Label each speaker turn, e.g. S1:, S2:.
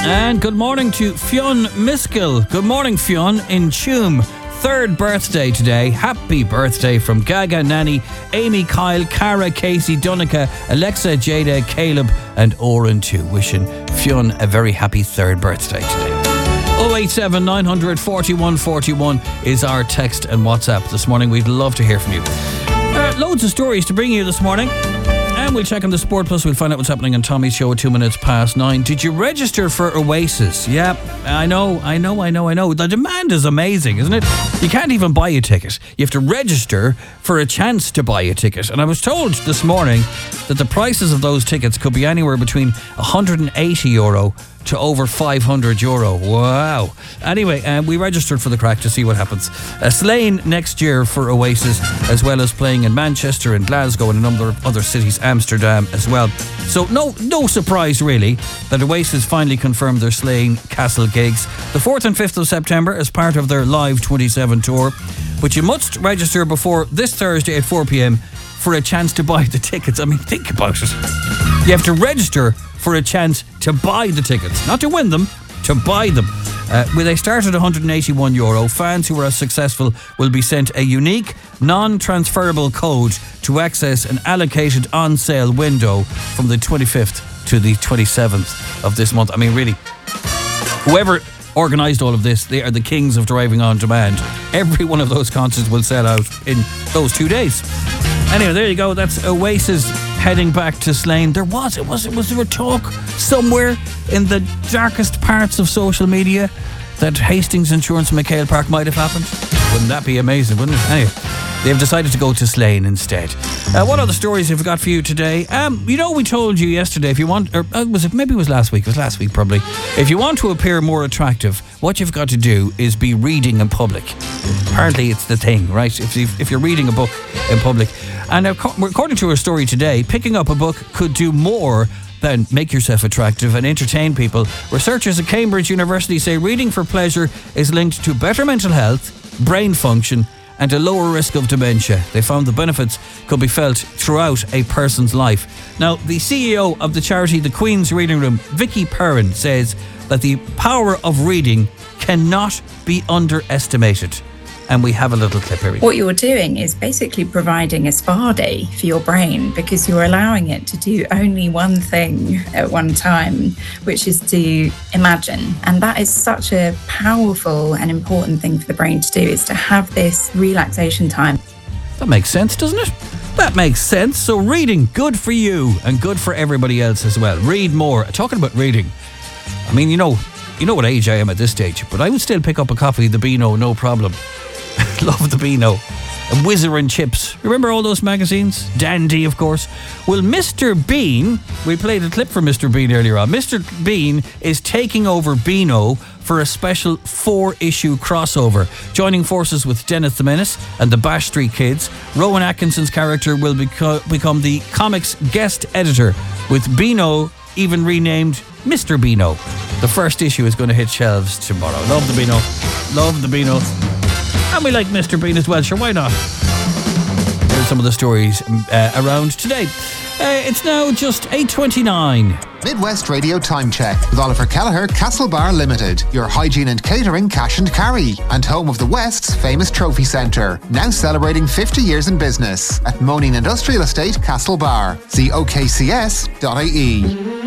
S1: And good morning to Fionn Miskell. Good morning, Fionn, in Tuam. Third birthday today. Happy birthday from Gaga, Nanny, Amy, Kyle, Cara, Casey, Donica, Alexa, Jada, Caleb and Oren too. Wishing Fionn a very happy third birthday today. 087 900 41 41 is our text and WhatsApp this morning. We'd love to hear from you. Loads of stories to bring you this morning. And we'll check on the Sport Plus. We'll find out what's happening on Tommy's show at 9:02. Did you register for Oasis? Yeah, I know. The demand is amazing, isn't it? You can't even buy a ticket. You have to register for a chance to buy a ticket. And I was told this morning that the prices of those tickets could be anywhere between €180 to over €500. Wow. Anyway, we registered for the crack to see what happens. Slane next year for Oasis, as well as playing in Manchester and Glasgow and a number of other cities, Amsterdam as well. So no surprise really that Oasis finally confirmed their Slane Castle gigs the 4th and 5th of September as part of their Live 27 tour. But you must register before this Thursday at 4pm for a chance to buy the tickets. I mean, think about it. You have to register for a chance to buy the tickets, not to win them, to buy them. They start at €181. Fans who are successful will be sent a unique, non-transferable code to access an allocated on-sale window from the 25th to the 27th of this month. I mean, really, whoever organised all of this, they are the kings of driving on demand. Every one of those concerts will sell out in those 2 days. Anyway, there you go. That's Oasis heading back to Slane. Was there a talk somewhere in the darkest parts of social media that Hastings Insurance and McHale Park might have happened? Wouldn't that be amazing, wouldn't it? Anyway, they've decided to go to Slane instead. What other stories have we got for you today? We told you yesterday, if you want, or maybe it was last week. It was last week, probably. If you want to appear more attractive, what you've got to do is be reading in public. Apparently, it's the thing, right? If you're reading a book in public. And according to our story today, picking up a book could do more than make yourself attractive and entertain people. Researchers at Cambridge University say reading for pleasure is linked to better mental health, brain function, and a lower risk of dementia. They found the benefits could be felt throughout a person's life. Now, the CEO of the charity The Queen's Reading Room, Vicky Perrin, says that the power of reading cannot be underestimated. And we have a little clip here.
S2: What you're doing is basically providing a spa day for your brain, because you're allowing it to do only one thing at one time, which is to imagine. And that is such a powerful and important thing for the brain to do, is to have this relaxation time.
S1: That makes sense, doesn't it? That makes sense. So reading, good for you and good for everybody else as well. Read more. Talking about reading, I mean, you know what age I am at this stage, but I would still pick up a copy of the Beano, no problem. Love the Beano. And Whizzer and Chips. Remember all those magazines? Dandy, of course. Well, Mr. Bean, we played a clip from Mr. Bean earlier on. Mr. Bean is taking over Beano for a special 4-issue crossover. Joining forces with Dennis the Menace and the Bash Street Kids, Rowan Atkinson's character will become the comics guest editor, with Beano even renamed Mr. Beano. The first issue is going to hit shelves tomorrow. Love the Beano. Love the Beano. And we like Mr. Bean as well, sure, why not? Here's some of the stories around today. It's now just 8:29.
S3: Midwest Radio Time Check with Oliver Kelleher, Castlebar Limited, your hygiene and catering cash and carry, and home of the West's famous trophy centre, now celebrating 50 years in business at Moaning Industrial Estate, Castlebar. See okcs.ie.